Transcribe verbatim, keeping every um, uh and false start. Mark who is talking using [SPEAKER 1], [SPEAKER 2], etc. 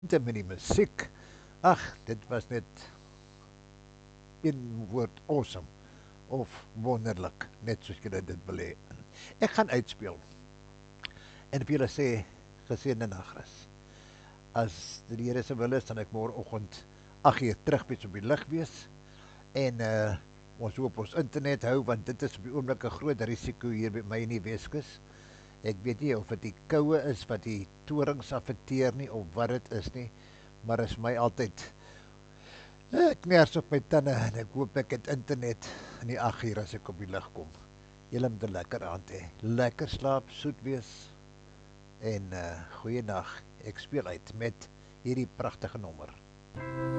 [SPEAKER 1] met die musiek. Ag, dit was net een woord awesome of wonderlik, net soos julle dit wil hê. Ek gaan uitspeel en vir julle sê geseënde nagrus. As die Here se wil is, dan ek môreoggend agt uur terug wees op die lig wees en uh ons hoop ons internet hou want dit is op die oomblik 'n groot risiko hier by my in die Weskus. Ek weet nie of dit die koue is wat die torings affekteer nie of wat dit is nie, maar is my altyd ek kners op my tande en ek hoop ek het internet in die agt uur as ek op die lig kom. Julle moet 'n lekker aand hê. Lekker slaap, soet wees en uh goeie nag. Ek speel uit met hierdie pragtige nommer.